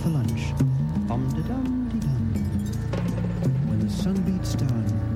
for lunch. Om-de-dum-de-dum. When the sun beats down